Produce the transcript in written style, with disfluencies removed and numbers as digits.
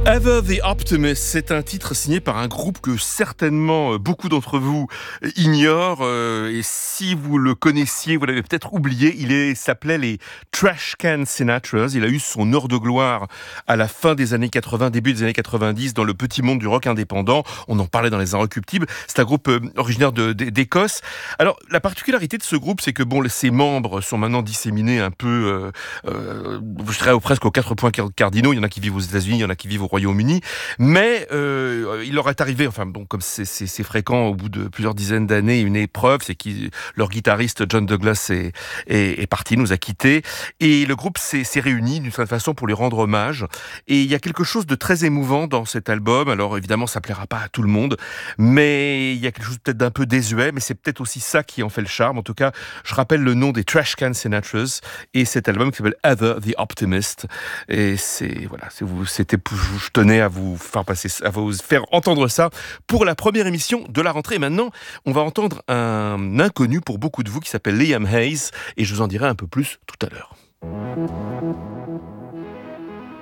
Ever the Optimist, c'est un titre signé par un groupe que certainement beaucoup d'entre vous ignorent. Et si vous le connaissiez, vous l'avez peut-être oublié. S'appelait les Trash Can Sinatras. Il a eu son heure de gloire à la fin des années 80, début des années 90, dans le petit monde du rock indépendant. On en parlait dans Les Inrecuptibles. C'est un groupe originaire d'Écosse. Alors, la particularité de ce groupe, c'est que ses membres sont maintenant disséminés un peu, je dirais presque aux 4 points cardinaux. Il y en a qui vivent aux États-Unis, il y en a qui vivent au Royaume-Uni, mais il leur est arrivé, comme c'est fréquent au bout de plusieurs dizaines d'années, une épreuve, c'est que leur guitariste John Douglas est parti, nous a quittés, et le groupe s'est réuni d'une certaine façon pour lui rendre hommage. Et il y a quelque chose de très émouvant dans cet album. Alors évidemment, ça plaira pas à tout le monde, mais il y a quelque chose peut-être d'un peu désuet, mais c'est peut-être aussi ça qui en fait le charme. En tout cas, je rappelle le nom des Trash Can Sinatras et cet album qui s'appelle Ever the Optimist. Et je tenais à vous faire entendre ça pour la première émission de la rentrée. Maintenant, on va entendre un inconnu pour beaucoup de vous qui s'appelle Liam Hayes, et je vous en dirai un peu plus tout à l'heure.